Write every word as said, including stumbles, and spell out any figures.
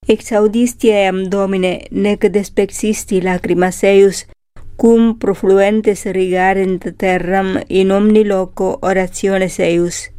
Exaudisti eam Domine, nec despexisti lacrimas eius, cum profluentes rigarent terram in omni loco orationes eius.